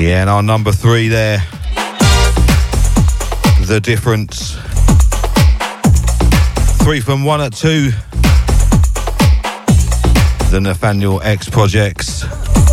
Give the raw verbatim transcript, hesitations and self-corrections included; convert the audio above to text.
Yeah, and our number three there, The Difference. Three from one at two, the Nathaniel X Projects.